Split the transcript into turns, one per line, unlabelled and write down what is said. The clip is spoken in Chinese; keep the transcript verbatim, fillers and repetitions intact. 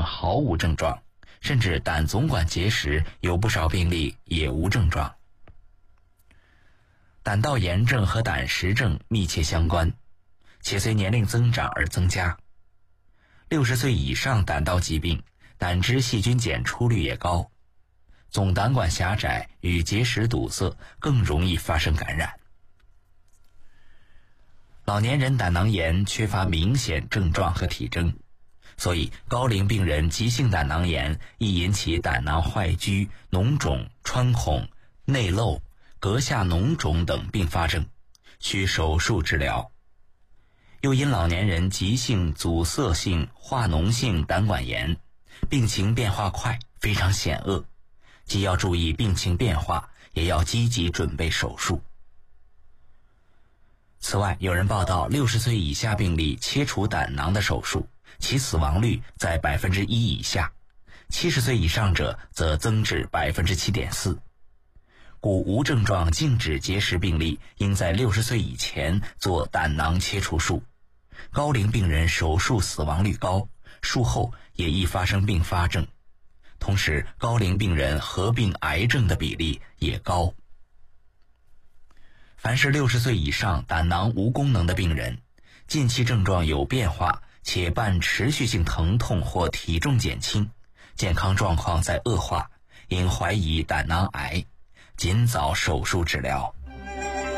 毫无症状，甚至胆总管结石有不少病例也无症状。胆道炎症和胆石症密切相关，且随年龄增长而增加。六十岁以上胆道疾病，胆汁细菌检出率也高，总胆管狭窄与结石堵塞更容易发生感染。老年人胆囊炎缺乏明显症状和体征，所以高龄病人急性胆囊炎易引起胆囊坏疽、脓肿、穿孔、内漏、膈下脓肿等并发症，需手术治疗。又因老年人急性阻塞性化脓性胆管炎，病情变化快，非常险恶，既要注意病情变化，也要积极准备手术。此外，有人报道六十岁以下病例切除胆囊的手术，其死亡率在百分之一以下，七十岁以上者则增至百分之七点四。故无症状静止结石病例应在六十岁以前做胆囊切除术。高龄病人手术死亡率高，术后也易发生并发症，同时高龄病人合并癌症的比例也高。凡是六十岁以上胆囊无功能的病人，近期症状有变化且伴持续性疼痛或体重减轻，健康状况在恶化，应怀疑胆囊癌，尽早手术治疗。